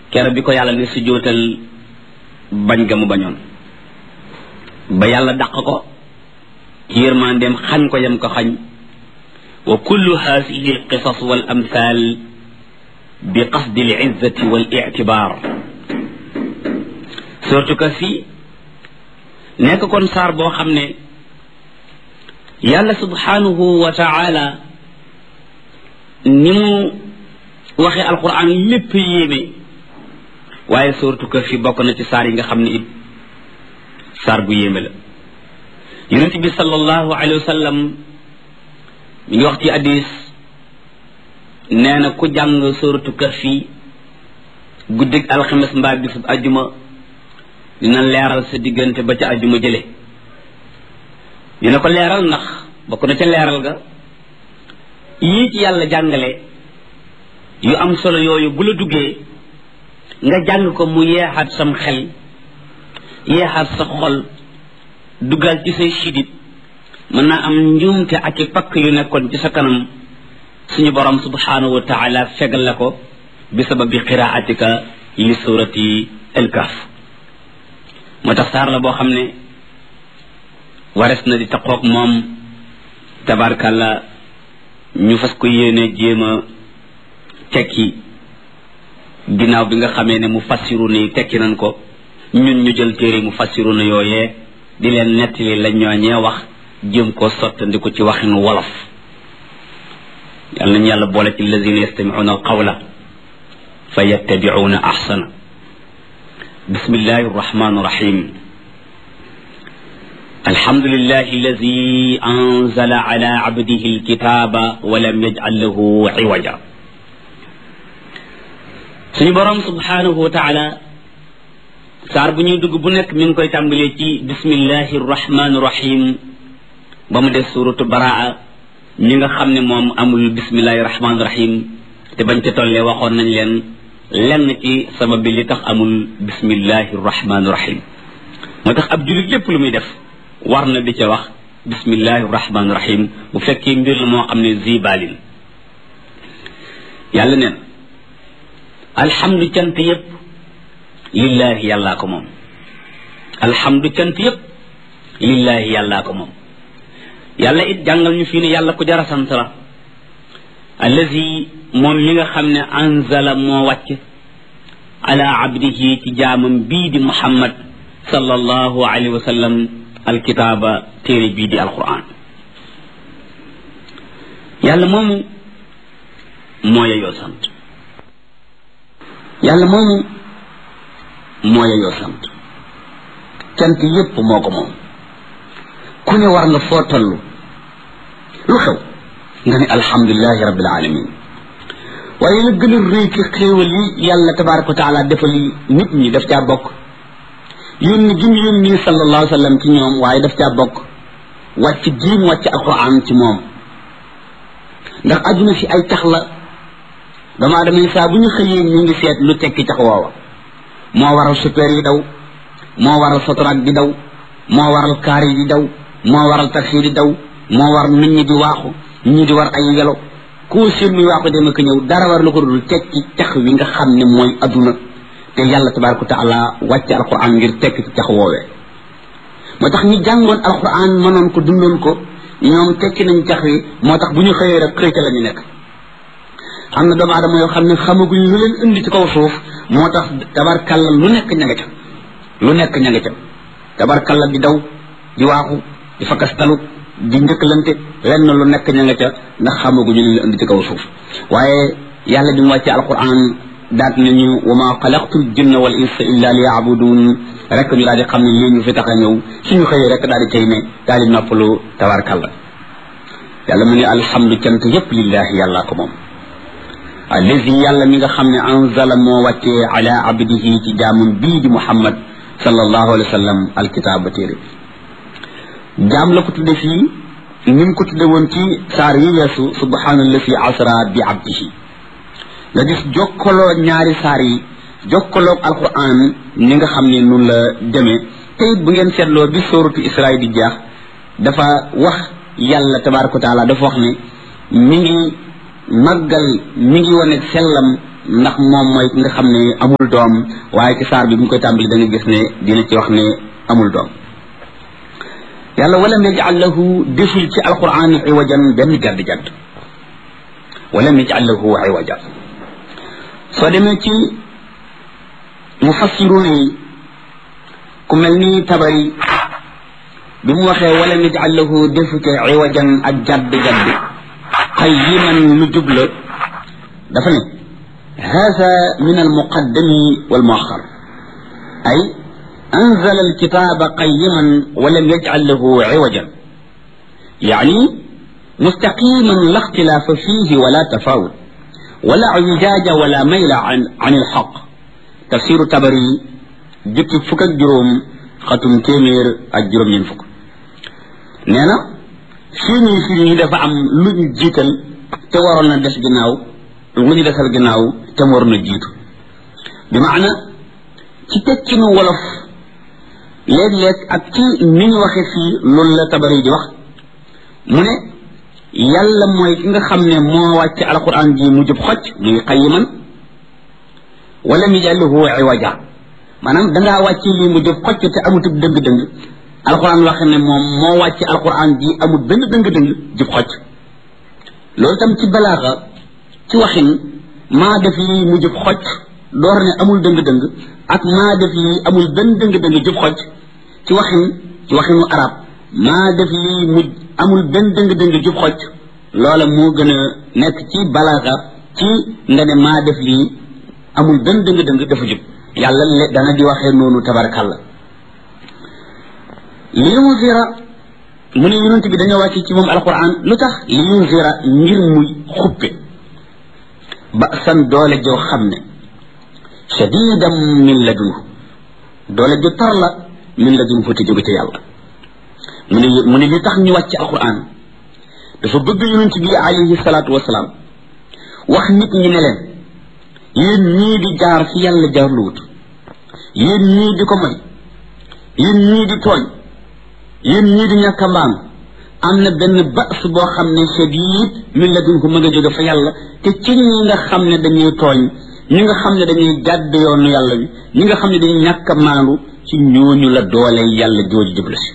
kere bi ko yàlla ne sujjóotal bañ ga mu bañoon ba yàlla dàq ko ci yërmandeem xañ ko yam ko xañ wa kullu haadihi alqisas wal amthal bi qasdi alizzati wal ictibar surtout que fii nekk kon saar boo xam ne yàlla subhanahu wa taala ni mu waxee alquran lépp yéeme waaye surtout que fii bokk na ci saar yi nga xam ne it saar bu yéeme la yonent bi sallallahu alayhi wa sallam mi ngi wax ci hadis nee na ku jàng suratu kahfi guddig alxames mbaa bisub ajjuma dina leeral sa diggante ba ca ajjuma jële dina ko leeral ndax bokk na ca leeral ga yii ci yàlla jàngale yu am solo yooyu bu la duggee nga jàng ko mu yeexaat sam xel yeexaat sa xol duggal ci say sidit mën naa am njuumte ak i pakk yu nekkoon ci sa kanam suñu borom subhanahu wa taala fegal la ko bi sababi qiraatika li surati al-kahf moo tax saar la boo xam ne wares na di taqoog moom tabarkàlla ñu fas ko yéene jéem a tekki ginnaaw bi nga xamee ne mu fassiru ni tekki nañ ko ñun ñu jël téere mu fassiru na yooyee di leen nettali la ñooñee wax jëm ko sottandiku ci waxinu wolof yàlla nañu yàlla boole ci allazina yastami'una alqawla fa yattabi'una ahsana bismillahi arrahmani irrahim alhamdulillahi alladi anzala ala abdihi alkitaba wa lam yaj'al lahu iwaja suñu borom subhanahu wa taala saar bu ñuy dugg bu nekk mi ngi koy tàmbalee ci bismillahi arrahmani irrahim ba mu des suratu baraa ñi nga xam ne moom amul bismillahi rahmaani rahim te bañ ca tollee waxoon nañ leen lenn ci sabab bi li tax amul bismillahi rahmaani rahim moo tax ab jullit lépp lu muy def war na di ca wax bismillahi rahmaani rahim bu fekkee mbir la moo xam ne zibalin yàlla neen alhamdu cant yépp lillahi yàllaa ko moom alhamdu cant yépp lillahi yàllaa ko moom yàlla it jàngal ñu fii ne yàlla ku jara sant la allazi moom mi nga xam ne anzala moo wàcc ala abdihi ci jaamam bii di muhammad sallallahu alayhi wa sallam alkitaaba téere bii di alquran yàlla moomu moo yeyoo sant yàlla moomu moo yeyoo sant cant yépp moo ko moom ku ne war nga foo tollu lu xew nga ne alhamdulilahi rabbil alamin waaye la gën a rëy ci xéewal yi yàlla tabaraka wa taala defal nit ñi daf caa bokk yónni gi mu yónni sallallahu alayhi wa sallam ci ñoom waaye daf caa bokk wàcc giim wàcc alquran ci moom ndax adduna si ay tax la doomu aadama yi saa bu ñu xëyee ñu ngi seet lu tekki tax woowa moo waral super yi daw moo waral sotoraak di daw moo waral kaar yi di daw moo waral taxi di daw moo war nit ñi di waaxu ñi di war ay welo koo seen muy waaxu dem ak ñëw dara war lu ko dul tekki tax wi nga xam ne mooy adduna te yàlla tabaraka wa taala wàcce alquran ngir tekki ci tax woowee moo tax ñi jàngoon alquran mënoon ko dundoon ko ñoom tekki nañ tax wi moo tax bu ñu xëyee rek xëyta la ñu nekk am na doomu aadama yoo xam ne xamaguñ lu leen indi ci kaw suuf moo tax tabarkalla lu nekk ña nga ca lu nekk ña nga ca tabarkalla di daw di waaxu di fakastalu di njëkkalante lenn lu nekk ña nga ca ndax xamaguñu li la indi ci kaw suuf waaye yàlla bi mu wàccee alquran daat nañu wa ma xalaqtul jinna wal insa illa liya'budun rek ñu daal di xam ne lii ñu fi tax a ñëw suñu xëyee rek daal di tey ne daal di noppalu tabarkalla yàlla mu ne alhamdu cant yépp lillahi yàlla ko moom allazi yàlla mi nga xam ne anzala moo wàccee ala abdihi ci jaamam bii di muhammad sallallahu alayhi wa sallam alkitaaba téere jaam la ko tudde fii ni mu ko tudde woon ci saar yi weesu subhanallazi asra bi abdihi nga gis jokkaloo ñaari saar yi jokkaloog alquran ni nga xam ne nun la demee tey bu ngeen seetloo bi sóoratu Israa di jeex dafa wax yàlla tabaraka wa taala dafa wax ne mi ngi màggal mi ngi wane sellam ndax moom mooy ki nga xam ne amul doom waaye ci saar bi bu ñu koy tàmbali da nga gis ne dina ci wax ne amul doom yàlla walam yaj'al lahu deful ci alquran iwajan benn jadd-jadd walam yaj'al lahu iwaja soo demee ci mufassirun yi ku mel ni Tabari bi mu waxee walam yaj'al lahu defu ci iwajan ak jadd-jadd qayyiman lu jubla dafa ne هذا من المقدم والمؤخر أي أنزل الكتاب قيما ولم يجعل له عوجا يعني مستقيما لا اختلاف فيه ولا تفاوت ولا اعوجاج ولا ميل عن الحق تفسير تبري جبت فك الجروم ختم تيمير الجروم ينفك نانا فيني دفع لن جيتل تورنا دس جناو lu ñu desal ginnaaw te mu war na jiitu bi maana ci tekkinu wolof léeg-léeg ak ci ni ñu waxe fii loolu la Tabari di wax mu ne yàlla mooy ki nga xam ne moo wàcce alquran ji mu jub xocc muy qayiman wala mi jallahu iwaja maanaam dangaa wàcce lii mu jub xocc te amutub dëng-dëng alquran waxe ne moom moo wàcce alquran ji amut benn dëng-dëng jub xocc loolu tam ci balaaxa ci waxin maa def lii mu jub xocc door ne amul dëng-dëng ak maa def lii amul benn dëng-dëng jub xocc ci waxinu arab maa def lii mu amul benn dëng-dëng jub xocc loola moo gën a nekk ci balaaga ci nga ne maa def lii amul benn dëng-dëng dafa jub yàlla dana di waxee noonu tabarakàlla li yunzira mu ne yonent bi dañoo wàcc ci moom alquran lu tax li yunzira ngir muy xuppe ba'san doole joo xam ne shadidan min ladunhu doole ju tar la min ladunhu te jóge ci yàlla mu ne li tax ñu wàcc alquran dafa bëgg yonent bi alayhi salaatu wasalaam wax nit ñi ne leen yéen ñii di jaar fi yàlla jaar lu wut yéen ñii di ko may yéen ñii di tooñ yéen ñii di ñàkk a mbaam am na benn bas boo xam ne shadid min ladunhu ma nga jóge fa yàlla te ci ñi nga xam ne dañuy tooñ ñi nga xam ne dañuy jàdd yoonu yàlla bi ñi nga xam ne dañuy ñàkk a maandu ci ñooñu la doole yàlla jooju jublu si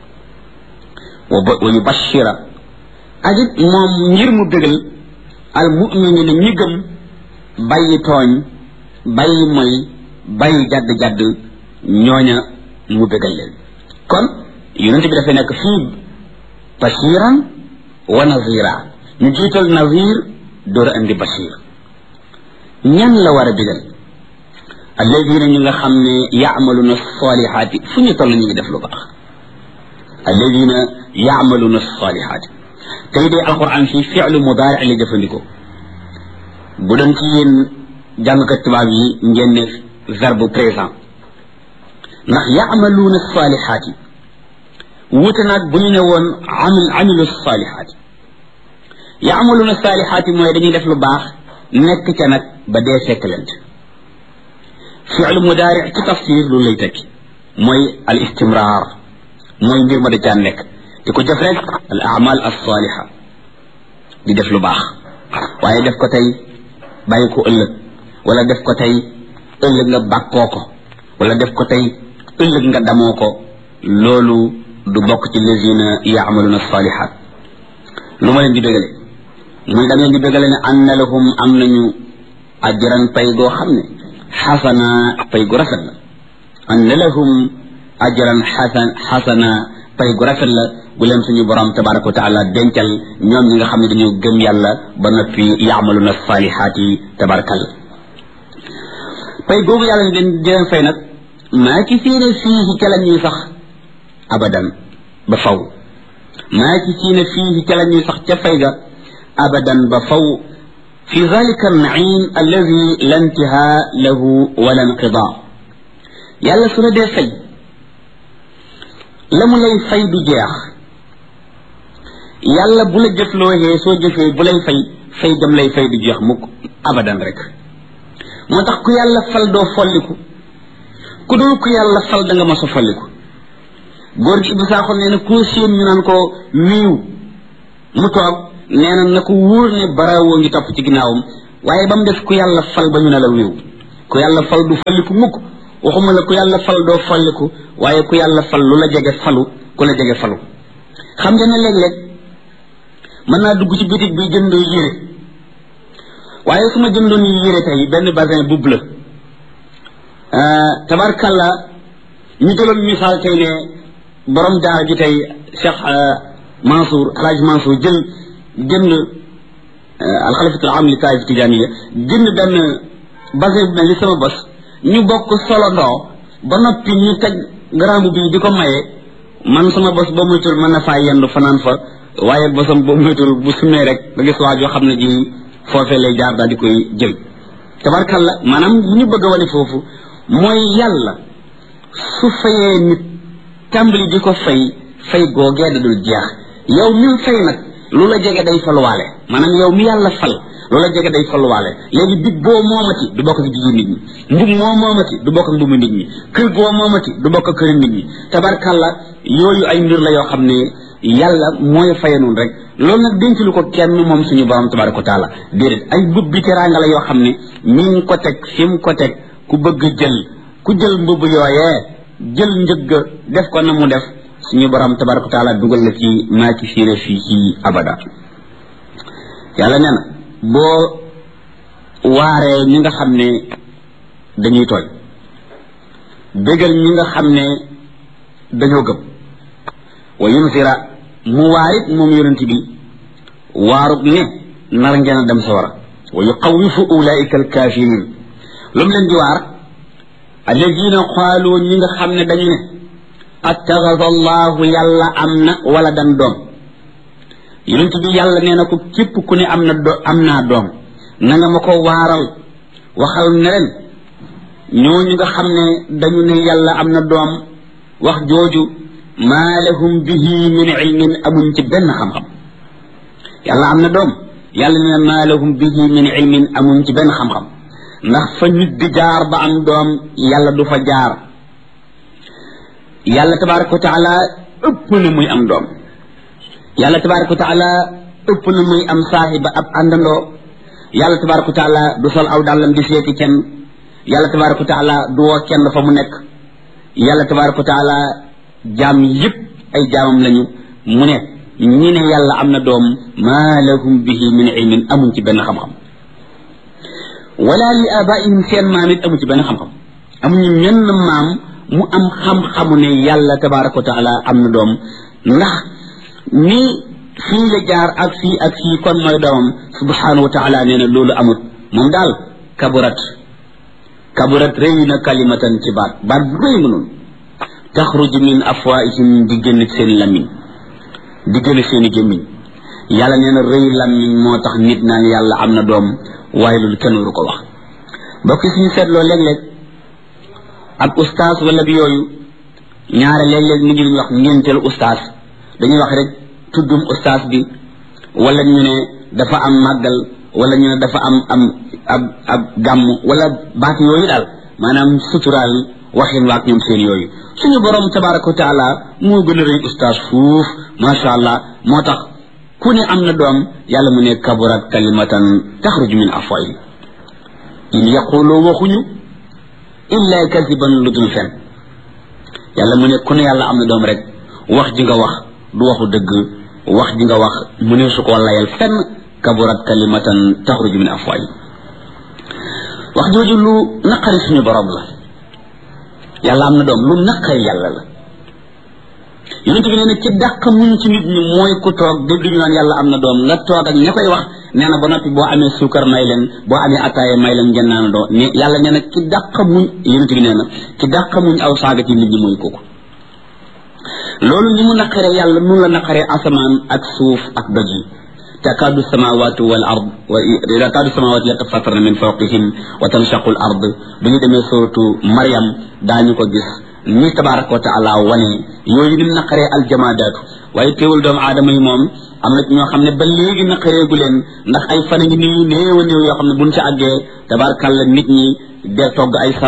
wa yubashira ajit moom ngir mu bégal al mu'minina ñi gëm bàyyi tooñ bàyyi moy bàyyi jadd-jadd ñooña mu bégal leen kon yonent bi dafay nekk fii bashiran wa nazira ñu jiital nazir door a andi bashir ñan la war a bégal alladina ñi nga xam ne yaamaluna salihaati fu ñu toll ñu ngi def lu baax alladina yaamaluna salihaati tey dee alquran fii fi'lu mudaari la jëfandikoo bu doon ci yéen jàngkat tubaab yi ngeen ne verbe présent ndax yaamaluna salihaati wuute naag bu ñu ne woon amilu salihaati yaamaluna salihaati mooy dañuy def lu baax nekk ca nag ba dee fekk leen fi'lu mudaari ci tafsir loolu lay tekki mooy al istimrar mooy mbir ma da caa nekk di ko def rek al a'mal as saliha di def lu baax waaye def ko tey bàyyi ko ëllëg wala def ko tey ëllëg nga bàkkoo ko wala def ko tey ëllëg nga damoo ko loolu du bokk ci lazina ya'maluna salihat lu ma leen di bégale muy da ngeen di bégale ne anna lahum am nañu ajran pay goo xam ne xasana pay gu rafet la anna lahum ajran xasana pay gu rafet la bu leen suñu borom tabaraka wa taala dencal ñoom ñi nga xam ne dañoo gëm yàlla ba noppi yaamaluna salihaati tabarakalla pay googu yàlla di leen fay nag maa ci fiine fii ca la ñuy sax abadan ba faw maa ci fiine fii ca la ñuy sax ca fay ga abadan ba faw fi zalika an-na'im alladhi la intihaa lahu wala inqidaa yàlla su la dee fay la mu lay fay du jeex yàlla bu la jëfloohee soo jëfee bu lay fay gam lay fay du jeex mukk abadan rek moo tax ku yàlla fal doo folliku ku dul ku yàlla fal da nga mas a folliku góor gi Ibou Sakho nee na koo séen ñu naan ko wiiw mu toog nee na ko wóor ne baraawoo ngi topp ci ginnaawam waaye ba mu def ku yàlla fal ba ñu ne la wéew ku yàlla fal du falliku mukk waxuma la ku yàlla fal doo falliku waaye ku yàlla fal lu la jege falu ku la jege falu xam nga ne léeg-léeg mën naa dugg ci bitig bi jënd yére waaye su ma jëndoon yére tey benn basin bu bleu tabarkalla ñu jëloon misaal tey ne borom daara ji tey Cheikh Mansour Alhaji Mansour jënd alxalifatul am li taif tijaniya jënd benn basin bu mel ni sama bos ñu bokk solo ndoo ba noppi ñu teg grand bi di ko maye man sama bos ba muytul mën na faa yendu fanaan fa waaye bosam ba muytul bu sumee rek da gis waa joo xam ne ji foofee lay jaar daal di koy jël tabarkalla maanaam li ñu bëgg a wane foofu mooy yàlla su fayee nit tàmbali di ko fay googee da dul jeex yow mi fay nag lu la jege day faluwaale maanaam yow mi yàlla fal lu la jege day faluwaale léegi big boo moomati du bokk ak bigi nit ñi mbub moo moomati du bokk ak mbubu nit ñi kër goo moomati du bokk ak këri nit ñi tabarkalla yooyu ay mbir la yoo xam ne yàlla mooy faye noonu rek loolu nag denc lu ko kenn moom suñu borom tabaraka wa taala déedéet ay mbub bi teraanga la yoo xam ne mi ngi ko teg fi mu ko teg ku bëgg ku jël mbubb yooyee jël njëgg def ko na mu def suñu borom tabaraka wa taala dugal la ci maa ci fiire fii ci abada yàlla nee na boo waaree ñi nga xam ne dañuy tooñ bégal ñi nga xam ne dañoo gëm wa yunsira mu waarit moom yonent bi waarut ne nar ngeen a dem sawara wa yuqawifu ulaika alkafirin lu mu leen di waar alladina qaalu ñi nga xam ne dañu ne attaxada allahu yàlla am na wala dan doom yonent bi yàlla nee na ko képp ku ne am naa doom na nga ma ko waaral waxal ne leen ñooñu nga xam ne dañu ne yàlla am na doom wax jooju maa lahum bihi min ilmin amuñ ci benn xam-xam yàlla am na doom yàlla nee na maa lahum bihi min ilmin amuñ ci benn xam-xam ndax fa nit di jaar ba am doom yàlla du fa jaar yàlla tabaraka wa taala ëpp na muy am doom yàlla tabaraka wa taala ëpp na muy am saahiba ab àndandoo yàlla tabaraka wa taala du sol aw dàllam di seeti kenn yàlla tabaraka wa taala du woo kenn fa mu nekk yàlla tabaraka wa taala jaam yëpp ay jaamam lañu mu ne ñi ne yàlla am na doom maa lahum bihi min ilmin amuñ ci benn xam-xam wala li abaihim seen maam it amu ci benn xam-xam amuñu menn maam mu am xam-xamu ne yàlla tabaraka wa taala am na doom ndax ni fii la jaar ak fii kon mooy doomam subhanahu wa taala nee na loolu amut moom daal kaburat rëy na kalimatan ci baat bu rëy ma noonu taxruju min afwaihim di génn seen lamiñ di génn seen i gémmiñ yàlla nee na rëy lamiñ moo tax nit naan yàlla am na doom waaye loolu kenn waru ko wax mbokk suñu seetloo léeg-léeg ak ustaas wala bi yooyu ñaare léeg-léeg nit ñi dañuy wax ngénteel ustaas dañuy wax rek tuddum ustaas bi wala ñu ne dafa am màggal wala ñu ne dafa am ab gàmm wala baat yooyu daal maanaam suturaal waxin waak ñoom seen yooyu suñu borom tabaraka wa taala moo gën a rëy ustaas fuuf macha allah moo tax ku ne am na doom yàlla mu ne kaburat kalimatan taxruju min afwahi in yaqulu waxuñu illa kasiban lu dul fen yàlla mu ne ku ne yàlla am na doom rek wax ji nga wax du waxu dëgg wax ji nga wax mu ne su ko layal fenn kaburat kalimatan taxruju min afwahi wax jooju lu naqari suñu borom la yàlla am na doom lu naqari yàlla la yonent bi nee na ci dàq muñ ci nit ñi mooy ku toog dégg ñu naan yàlla am na doom nga toog ak ña koy wax nee na ba noppi boo amee suukar may leen boo amee ataaya may leen ngeen naan doo ne yàlla nee na ci dàq muñ yonent bi nee na ci dàq muñ aw saaga ci nit ñi mooy kooku loolu ni mu naqaree yàlla nun la naqaree asamaan ak suuf ak doj yi تكاد السماوات والأرض تكاد السماوات يتفطرن من فوقهم وتنشق الأرض بني دمي سورة مريم داني كو جيس ني تبارك وتعالى وني يوي ني نقري الجمادات واي تيول دوم ادمي موم amna ci ñoo xamne ba legi naqareegu len ndax ay fan ngi ni neew neew yo xamne buñ ci agge tabarakallah nit ñi de togg ay salat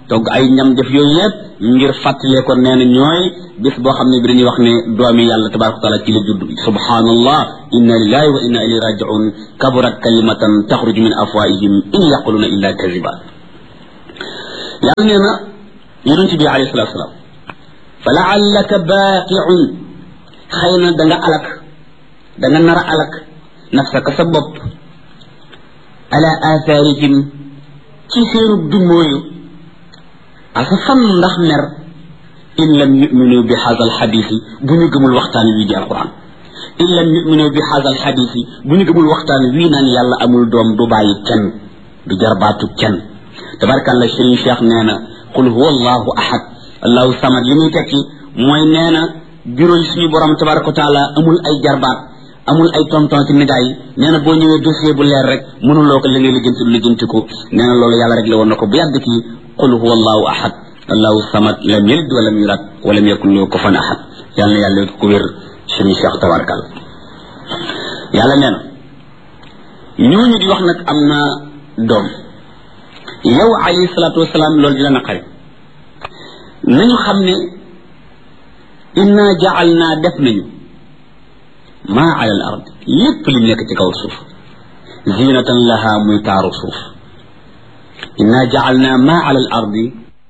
togg ay ñam def yooyu yëpp ngir fàttalee ko nee na ñooy bis boo xam ne bi dañuy wax ne doomi yàlla tabaraka wa taala ci la judd subhanallah inna lillahi wa inna ilayhi raji'un kaburat kalimatan taxruju min afwaihim in yaquluna illa kaziba yàlla nee na yonent bi alayhi salatu wasalaam fa laallaka baaqi'un xëy na da nga alak da nga nar a alak nafsaka sa bopp ala atharihim ci seenu dummóoyu asa fan ndax mer in lam yuminu bi hadha alxadis bu ñu gëmul waxtaan wi di alquran in lam yuminu bi hadha alxadis bu ñu gëmul waxtaan wi naan yàlla amul doom du bàyyi kenn du jarbaatu kenn tabarakallah Serigne Cheikh nee na qul huwa allahu ahad allahu samad li muy tekki mooy nee na bureau yi suñu borom tabaraka wa taala amul ay jarbaat amul ay tonton ci médaille nee na boo ñëwee dossier bu leer rek mënuloo ko li ngay lijjanti ko nee na loolu yàlla rek la woon na ko bu yàgg ci qul huwa allahu ahad allahu samad lam yalid wa lam yulad wa lam yakun lahu kufuwan ahad yàlla na yàlla ko wér suñu Cheikh tabarakal yàlla nee na ñooñu di wax nag am na doom yow alayhi salaatu wasalaam loolu di la naqari nañu xam ne inna ja'alna def nañu maa ala al ard lépp li nekk ci kaw suuf zinatan laha muy taaru suuf inna ja'alna maa ala al ardi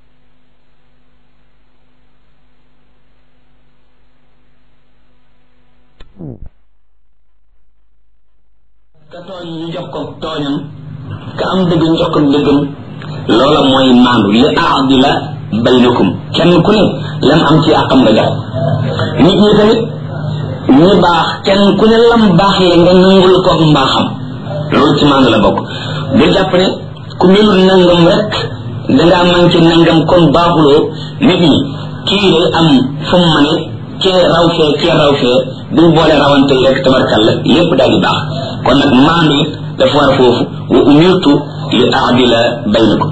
ka tooñ ñu jox ko tooñam ka am dëgg ñu jox ko dëggam loola mooy maandu li aadila baynakum kenn ku ne lam am ci àqam nga jox nit ñi tamit ñi baax kenn ku ne lam baax la nga nangul ko mbaaxam loolu ci maandu la bokk bu jàpp ne ku melul nangam rek dangaa manqué nangam kon baaxuloo nit ñi kii day am fu mu mane kee raw fee duñ boole rawante rek tabarkalla lépp daal di baax kon nag maandu it dafa war foofu wa umirtu li aadila baynakum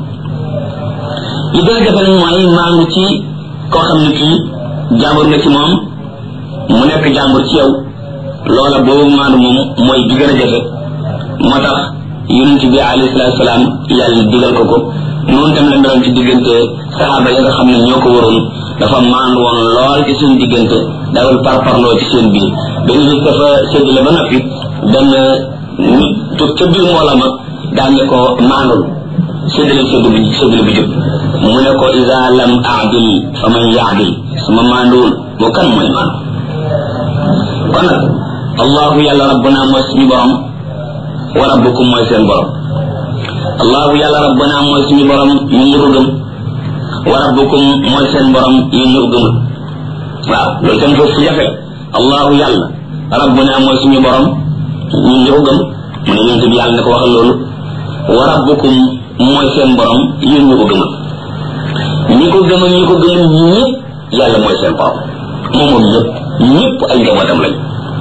li gën a jafe nag mooy maandu ci koo xam ne kii jàmbur nga ci moom mu nekk jàmbur ci yow loola boobu maandu moom mooy bi gën a jafe moo tax yonent bi alayhi salaatu salaam yàlla digal ko noonu tam la meloon ci diggante saxaaba yi nga xam ne ñoo ko waroon dafa maandu woon lool ci seen diggante dawal parparloo ci seen biir benn bis dafa séddale ba noppi benn nit tu ca biir mbooloo ma daañu ko maandul séddale bu jub mu ne ko iza lam aadil fa man yaadil su ma maanduwul moo kan mooy maandu kon nag allahu yàlla rabbuna mooy suñu borom wa rabbukum mooy seen borom allahu yàlla rabbuna mooy suñu borom ñu ngi ko gëm wa rabbukum mooy seen borom yéen ñu ko gëmul waaw loolu tam foofu jafe allahu yàlla rabbuna mooy suñu borom ñu ngi ko gëm mu ne yonent bi yàlla ne ko waxal loolu wa rabbukum mooy seen borom yéen ñu ko gëmul ñi ko gëmul ñëpp yàlla mooy seen borom moom ñëpp ay njabootam lañ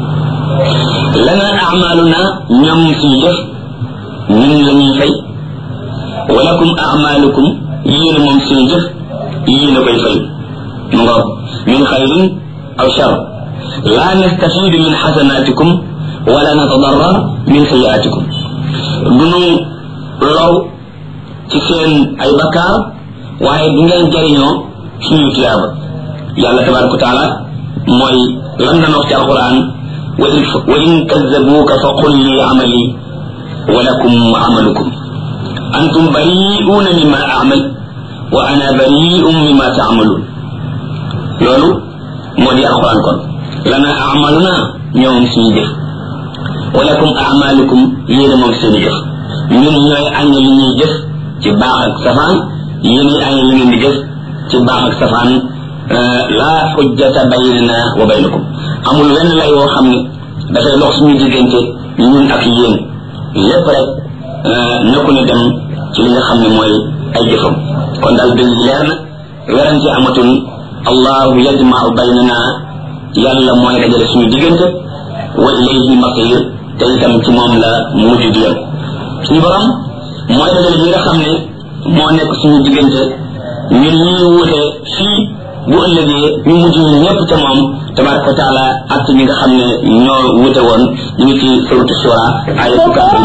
lana amaluna ñoom suñu jëf ñun la ñuy fay walakum amalukum yéen moom suñu jëf yéen a koy fay mu nga min xayrin aw shar la nastafidu min xasanatikum wala natadarrar min sayiatikum duñu low ci seen ay bakkaar waaye du ngeen jariñoo suñu tiyaaba yàlla tabaraka wa taala mooy lan na wax ci alquran wa in kazzabuka fa qul li amali wa lakum amalukum antum bari'una mimma a'mal wa ana bari'un mimma ta'malun loolu moo di alquran kon lana a'maluna ñoom suñu jëf wa lakum a'malukum yéen moom seen jëf ñun ñooy añ li ñuy jëf ci baax ak safaan yéen ñi añ li ngeen di jëf ci baax ak safaan la hujjata baynana wa baynakum amul wenn lay woo xam ne dafay lox suñu diggante ñun ak yéen lépp rek nekku ñu dem ci li nga xam ne mooy ay jëfam kon daal dañ leer na werante amatul allahu yajma'u baynana yàlla mooy dajale suñu diggante wa ilayhi masir te itam ci moom la mujj di yem suñu borom mooy dajale ñi nga xam ne moo nekk suñu diggante ñun ñuy wute fii bu ëllëgee ñu mujj ñu ñëpp ca moom tabaraka wa taala ak ñi nga xam ne ñoo wute woon ñu ngi ci suratu shura ay